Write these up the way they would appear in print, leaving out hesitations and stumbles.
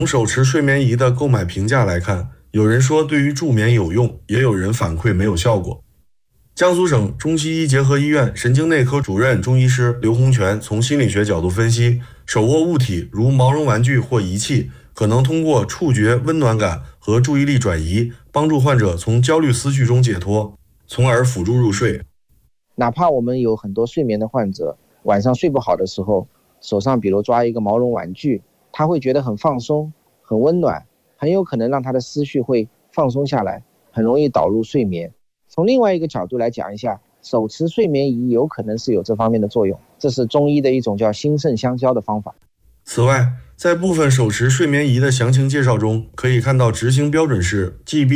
从手持睡眠仪的购买评价来看，有人说对于助眠有用，也有人反馈没有效果。江苏省中西医结合医院神经内科主任中医师刘洪全从心理学角度分析，手握物体如毛绒玩具或仪器，可能通过触觉温暖感和注意力转移，帮助患者从焦虑思绪中解脱，从而辅助入睡。 哪怕我们有很多睡眠的患者，晚上睡不好的时候，手上比如抓一个毛绒玩具，他会觉得很放松、很温暖，很有可能让他的思绪会放松下来，很容易导入睡眠。从另外一个角度来讲一下，手持睡眠仪有可能是有这方面的作用，这是中医的一种叫心肾相交的方法。 此外，在部分手持睡眠仪的详情介绍中，可以看到执行标准是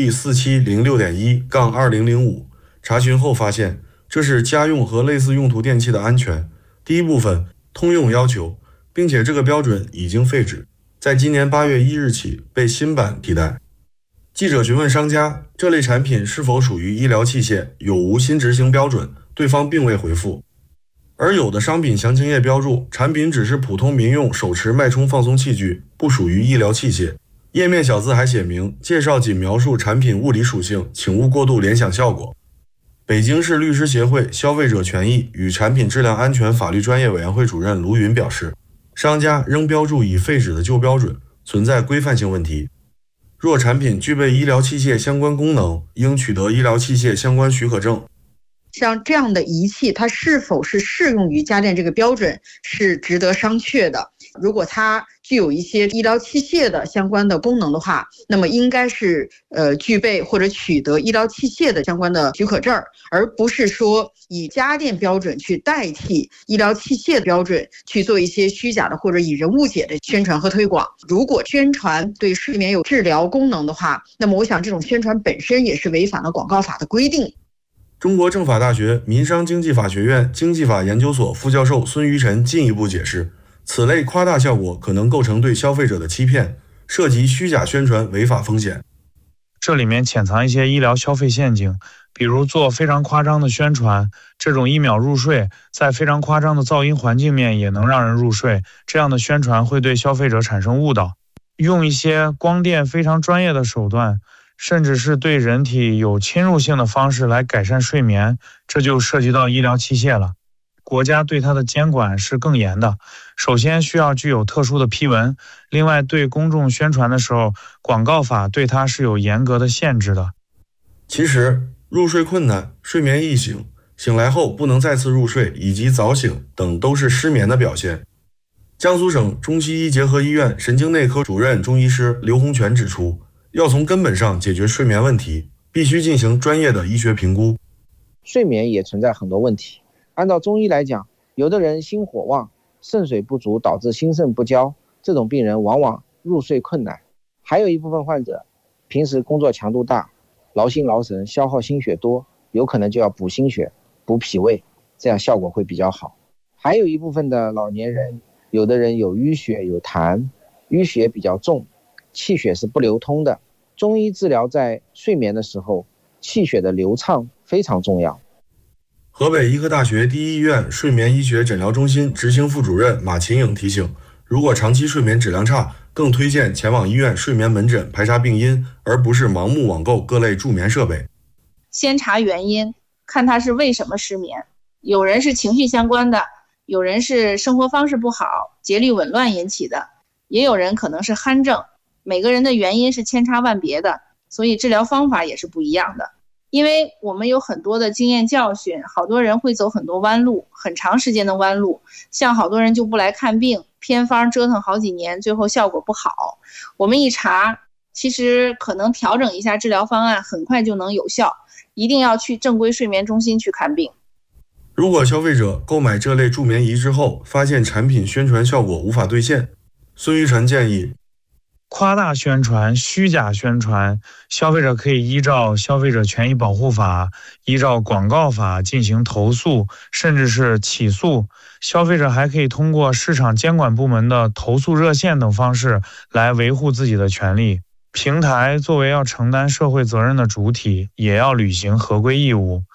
GB4706.1-2005。查询后发现，这是家用和类似用途电器的安全第一部分通用要求，并且这个标准已经废止，在今年8月1日起被新版替代。记者询问商家，这类产品是否属于医疗器械，有无新执行标准，对方并未回复。而有的商品详情页标注，产品只是普通民用手持脉冲放松器具，不属于医疗器械。页面小字还写明，介绍仅描述产品物理属性，请勿过度联想效果。北京市律师协会消费者权益与产品质量安全法律专业委员会主任卢云表示，商家仍标注已废止的旧标准，存在规范性问题。若产品具备医疗器械相关功能，应取得医疗器械相关许可证。 像这样的仪器，它是否是适用于家电这个标准是值得商榷的。如果它具有一些医疗器械的相关的功能的话，那么应该是具备或者取得医疗器械的相关的许可证，而不是说以家电标准去代替医疗器械的标准去做一些虚假的或者以人误解的宣传和推广。如果宣传对睡眠有治疗功能的话，那么我想这种宣传本身也是违反了广告法的规定。 中国政法大学民商经济法学院经济法研究所副教授孙于晨进一步解释，此类夸大效果可能构成对消费者的欺骗，涉及虚假宣传违法风险。 这里面潜藏一些医疗消费陷阱，比如做非常夸张的宣传，这种1秒入睡，在非常夸张的噪音环境面也能让人入睡，这样的宣传会对消费者产生误导。用一些光电非常专业的手段，甚至是对人体有侵入性的方式来改善睡眠，这就涉及到医疗器械了。国家对它的监管是更严的，首先需要具有特殊的批文，另外对公众宣传的时候，广告法对它是有严格的限制的。 其实，入睡困难、睡眠易醒、醒来后不能再次入睡以及早醒等都是失眠的表现。江苏省中西医结合医院神经内科主任中医师刘洪全指出，要从根本上解决睡眠问题，必须进行专业的医学评估。 睡眠也存在很多问题，按照中医来讲，有的人心火旺，肾水不足导致心肾不交，这种病人往往入睡困难。还有一部分患者平时工作强度大，劳心劳神，消耗心血多，有可能就要补心血、补脾胃，这样效果会比较好。还有一部分的老年人，有的人有淤血有痰，淤血比较重，气血是不流通的。中医治疗在睡眠的时候，气血的流畅非常重要。 河北医科大学第一医院睡眠医学诊疗中心执行副主任马琴颖提醒，如果长期睡眠质量差，更推荐前往医院睡眠门诊排查病因，而不是盲目网购各类助眠设备。 先查原因，看他是为什么失眠。有人是情绪相关的，有人是生活方式不好、节律紊乱引起的，也有人可能是鼾症。每个人的原因是千差万别的，所以治疗方法也是不一样的。因为我们有很多的经验教训，好多人会走很多弯路，很长时间的弯路，像好多人就不来看病，偏方折腾好几年，最后效果不好。我们一查，其实可能调整一下治疗方案，很快就能有效。一定要去正规睡眠中心去看病。 如果消费者购买这类助眠仪之后，发现产品宣传效果无法兑现，孙于晨建议， 夸大宣传、虚假宣传，消费者可以依照《消费者权益保护法》、依照广告法进行投诉，甚至是起诉。消费者还可以通过市场监管部门的投诉热线等方式来维护自己的权利。平台作为要承担社会责任的主体，也要履行合规义务。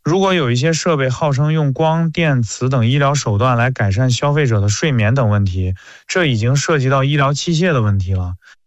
如果有一些设备号称用光电磁等医疗手段来改善消费者的睡眠等问题，这已经涉及到医疗器械的问题了。